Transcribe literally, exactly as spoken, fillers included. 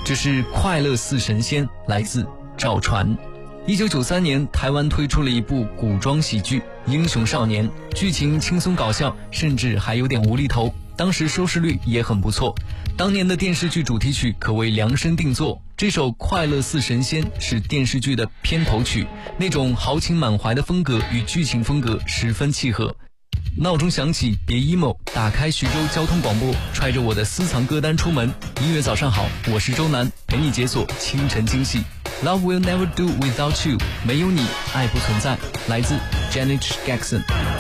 这是《快乐似神仙》，来自赵传。一九九三年，台湾推出了一部古装喜剧《英雄少年》，剧情轻松搞笑，甚至还有点无厘头，当时收视率也很不错。当年的电视剧主题曲可谓量身定做，这首《快乐似神仙》是电视剧的片头曲，那种豪情满怀的风格与剧情风格十分契合。闹钟响起，别 emo， 打开徐州交通广播，揣着我的私藏歌单出门。音乐早上好，我是周南，陪你解锁清晨惊喜。Love will never do without you， 没有你，爱不存在。来自 Janet Jackson。